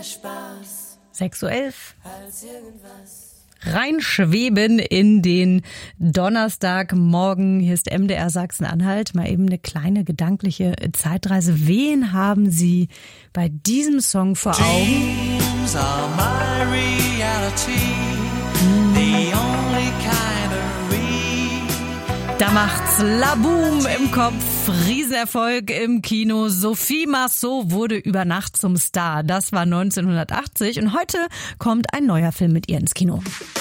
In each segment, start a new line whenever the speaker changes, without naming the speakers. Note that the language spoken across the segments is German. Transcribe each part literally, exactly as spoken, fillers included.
mehr Spaß.
sechs Uhr elf.
Als irgendwas.
Reinschweben in den Donnerstagmorgen. Hier ist M D R Sachsen-Anhalt. Mal eben eine kleine gedankliche Zeitreise. Wen haben Sie bei diesem Song vor Augen?
Dreams are my reality, the only kind of real.
Da macht's Laboom im Kopf. Riesenerfolg im Kino. Sophie Marceau wurde über Nacht zum Star. Das war neunzehnhundertachtzig und heute kommt ein neuer Film mit ihr ins Kino.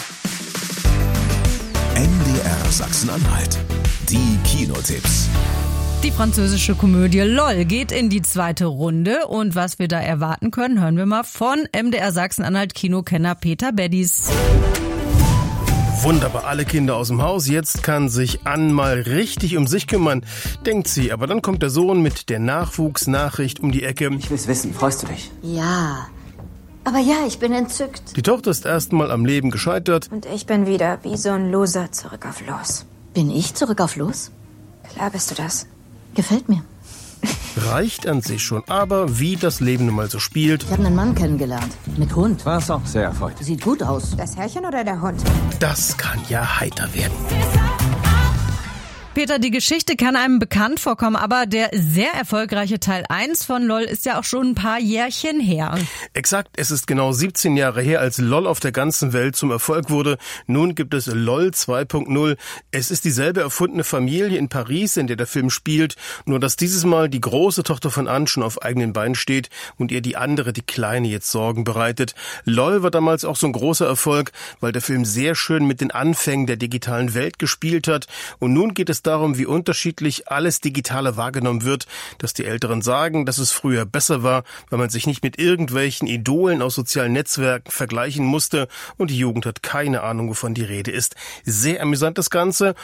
M D R Sachsen-Anhalt. Die Kinotipps.
Die französische Komödie LOL geht in die zweite Runde und was wir da erwarten können, hören wir mal von M D R Sachsen-Anhalt Kinokenner Peter Beddies.
Wunderbar, alle Kinder aus dem Haus. Jetzt kann sich Ann mal richtig um sich kümmern, denkt sie. Aber dann kommt der Sohn mit der Nachwuchsnachricht um die Ecke.
Ich will's wissen, freust du dich?
Ja, aber ja, ich bin entzückt.
Die Tochter ist erstmal am Leben gescheitert.
Und ich bin wieder wie so ein Loser zurück auf Los.
Bin ich zurück auf Los?
Klar bist du das.
Gefällt mir.
Reicht an sich schon, aber wie das Leben nun mal so spielt.
Ich habe einen Mann kennengelernt. Mit Hund.
War's auch sehr erfreut.
Sieht gut aus.
Das Herrchen oder der Hund?
Das kann ja heiter werden.
Peter, die Geschichte kann einem bekannt vorkommen, aber der sehr erfolgreiche Teil eins von LOL ist ja auch schon ein paar Jährchen her.
Exakt, es ist genau siebzehn Jahre her, als LOL auf der ganzen Welt zum Erfolg wurde. Nun gibt es LOL zwei Punkt null. Es ist dieselbe erfundene Familie in Paris, in der der Film spielt, nur dass dieses Mal die große Tochter von Ann schon auf eigenen Beinen steht und ihr die andere, die Kleine, jetzt Sorgen bereitet. LOL war damals auch so ein großer Erfolg, weil der Film sehr schön mit den Anfängen der digitalen Welt gespielt hat. Und nun geht es darum, wie unterschiedlich alles Digitale wahrgenommen wird, dass die Älteren sagen, dass es früher besser war, weil man sich nicht mit irgendwelchen Idolen aus sozialen Netzwerken vergleichen musste und die Jugend hat keine Ahnung, wovon die Rede ist. Sehr amüsant das Ganze